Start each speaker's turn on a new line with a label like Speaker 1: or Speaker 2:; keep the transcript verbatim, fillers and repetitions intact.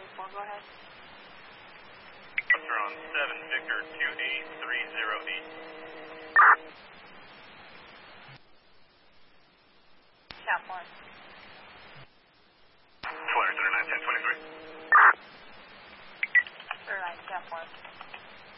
Speaker 1: four, go ahead.
Speaker 2: Buster on seven, Victor two eight three zero eight.
Speaker 1: Cap one.